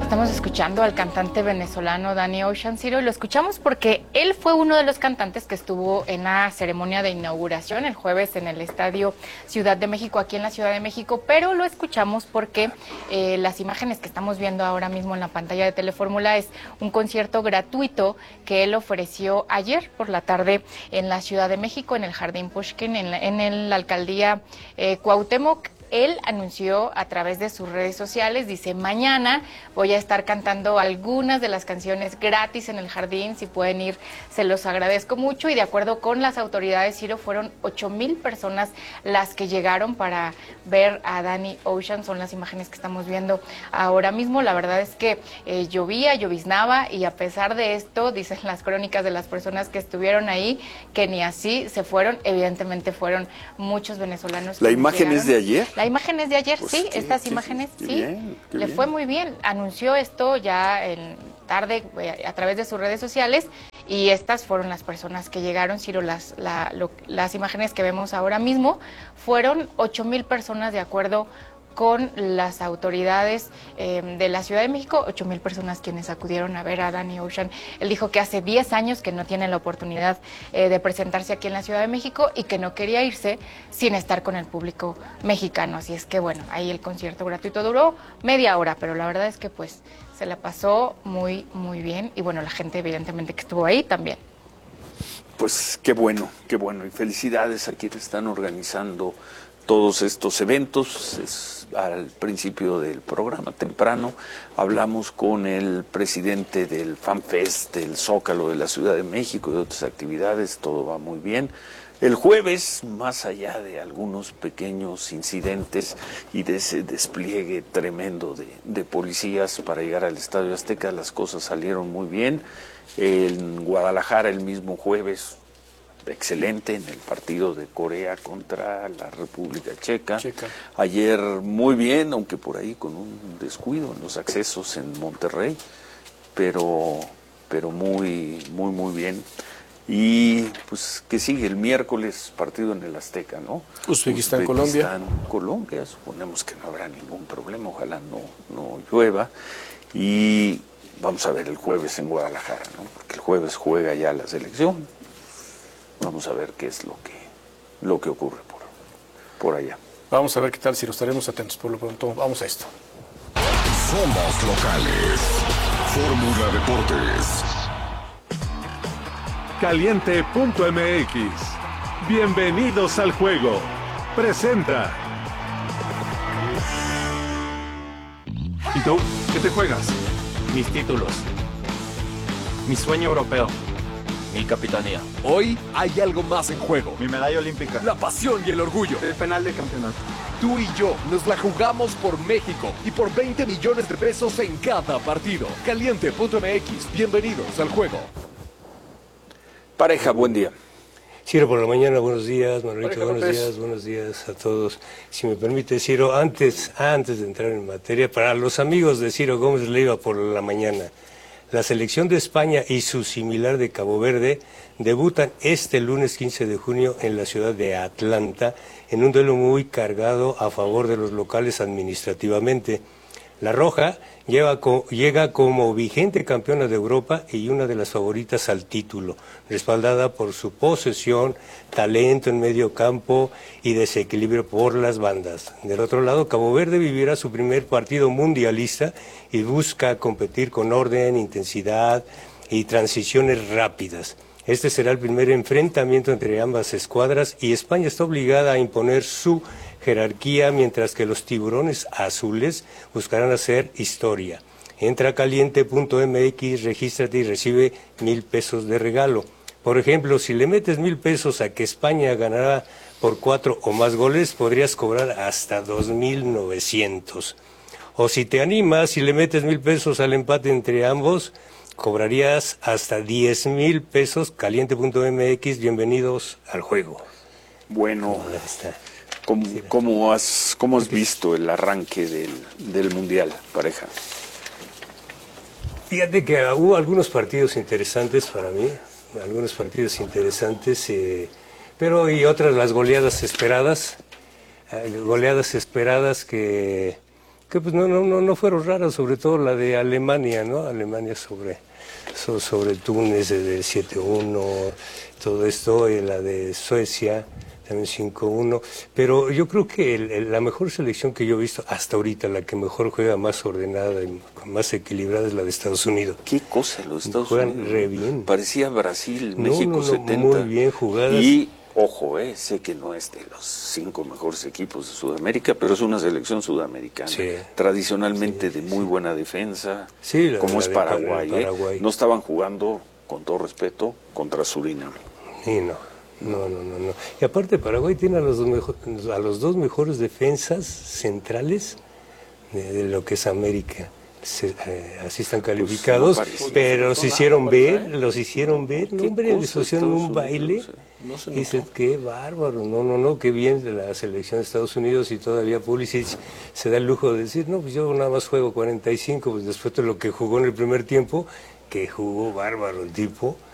Estamos escuchando al cantante venezolano Danny Ocean, Ciro, y lo escuchamos porque él fue uno de los cantantes que estuvo en la ceremonia de inauguración el jueves en el Estadio Ciudad de México, aquí en la Ciudad de México, pero lo escuchamos porque las imágenes que estamos viendo ahora mismo en la pantalla de Telefórmula es un concierto gratuito que él ofreció ayer por la tarde en la Ciudad de México, en el Jardín Pushkin, en la alcaldía Cuauhtémoc. Él anunció a través de sus redes sociales, dice: mañana voy a estar cantando algunas de las canciones gratis en el jardín, si pueden ir se los agradezco mucho. Y de acuerdo con las autoridades, Ciro, fueron 8,000 personas las que llegaron para ver a Danny Ocean. Son las imágenes que estamos viendo ahora mismo. La verdad es que llovía, lloviznaba, y a pesar de esto, dicen las crónicas de las personas que estuvieron ahí, que ni así se fueron. Evidentemente fueron muchos venezolanos. ¿La imagen es de ayer? La imagen es de ayer, Pues sí, estas imágenes, qué sí, bien, le fue muy bien. Anunció esto ya en tarde a través de sus redes sociales, y estas fueron las personas que llegaron, Ciro. Las imágenes que vemos ahora mismo fueron 8,000 personas, de acuerdo con las autoridades de la Ciudad de México, 8,000 personas quienes acudieron a ver a Danny Ocean. Él dijo que hace 10 años que no tiene la oportunidad de presentarse aquí en la Ciudad de México y que no quería irse sin estar con el público mexicano. Así es que bueno, ahí el concierto gratuito duró media hora, pero la verdad es que pues se la pasó muy, muy bien, y bueno, la gente evidentemente que estuvo ahí también. Pues qué bueno, y felicidades a quienes están organizando todos estos eventos. Al principio del programa, temprano, hablamos con el presidente del FanFest, del Zócalo de la Ciudad de México y de otras actividades. Todo va muy bien. El jueves, más allá de algunos pequeños incidentes y de ese despliegue tremendo de policías para llegar al Estadio Azteca, las cosas salieron muy bien. En Guadalajara, el mismo jueves, excelente en el partido de Corea contra la República Checa. Ayer muy bien, aunque por ahí con un descuido en los accesos en Monterrey, pero muy bien. Y pues que sigue el miércoles, partido en el Azteca, ¿no? Uzbekistán, Colombia, suponemos que no habrá ningún problema, ojalá no llueva. Y vamos a ver el jueves en Guadalajara, ¿no? Porque el jueves juega ya la selección. Vamos a ver qué es lo que ocurre por allá. Vamos a ver qué tal, si nos estaremos atentos. Por lo pronto, vamos a esto. Somos locales. Fórmula Deportes. Caliente.mx. Bienvenidos al juego. Presenta. ¿Y tú? ¿Qué te juegas? Mis títulos. Mi sueño europeo. Mi capitanía. Hoy hay algo más en juego. Mi medalla olímpica. La pasión y el orgullo. El penal de campeonato. Tú y yo nos la jugamos por México y por 20 millones de pesos en cada partido. Caliente.mx. Bienvenidos al juego. Pareja, buen día. Ciro por la mañana, buenos días, Manolito, buenos días a todos. Si me permite, Ciro, antes de entrar en materia, para los amigos de Ciro Gómez Leiva por la mañana, la selección de España y su similar de Cabo Verde debutan este lunes 15 de junio en la ciudad de Atlanta en un duelo muy cargado a favor de los locales administrativamente. La Roja llega como vigente campeona de Europa y una de las favoritas al título, respaldada por su posesión, talento en medio campo y desequilibrio por las bandas. Del otro lado, Cabo Verde vivirá su primer partido mundialista y busca competir con orden, intensidad y transiciones rápidas. Este será el primer enfrentamiento entre ambas escuadras y España está obligada a imponer su jerarquía, mientras que los tiburones azules buscarán hacer historia. Entra a caliente.mx, regístrate y recibe 1,000 pesos de regalo. Por ejemplo, si le metes 1,000 pesos a que España ganará por 4 o más goles, podrías cobrar hasta 2,900. O si te animas, si le metes 1,000 pesos al empate entre ambos, cobrarías hasta 10,000 pesos. Caliente.mx, bienvenidos al juego. Bueno, ¿cómo has visto el arranque del Mundial, pareja? Fíjate que hubo algunos partidos interesantes para mí, pero y otras las goleadas esperadas que que pues no fueron raras, sobre todo la de Alemania, ¿no? Alemania sobre Túnez del 7-1, todo esto, y la de Suecia también 5-1, pero yo creo que la mejor selección que yo he visto hasta ahorita, la que mejor juega, más ordenada y más equilibrada, es la de Estados Unidos. Qué cosa, los Estados Juegan Unidos. re bien. Parecía Brasil, México 70. Muy bien jugadas. Y, ojo, sé que no es de los 5 mejores equipos de Sudamérica, pero es una selección sudamericana. Sí. Tradicionalmente de muy buena defensa, sí, como es Paraguay. No estaban jugando, con todo respeto, contra Surinam. Sí, no. Y aparte Paraguay tiene a los dos mejores defensas centrales de lo que es América. Así están calificados, pues pero los hicieron ver, no, hombre, les pusieron un baile. Dicen, qué bárbaro, no, qué bien de la selección de Estados Unidos, y todavía Pulisic se da el lujo de decir, no, pues yo nada más juego 45, pues después de lo que jugó en el primer tiempo, que jugó bárbaro el tipo.